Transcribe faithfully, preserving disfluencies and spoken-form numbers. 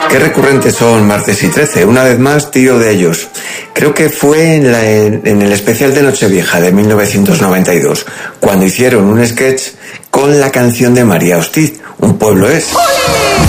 Qué recurrentes son Martes y trece. Una vez más tiro de ellos. Creo que fue en, la, en, en el especial de Nochevieja de mil novecientos noventa y dos, cuando hicieron un sketch con la canción de María Hostiz, Un pueblo es. ¡Olé!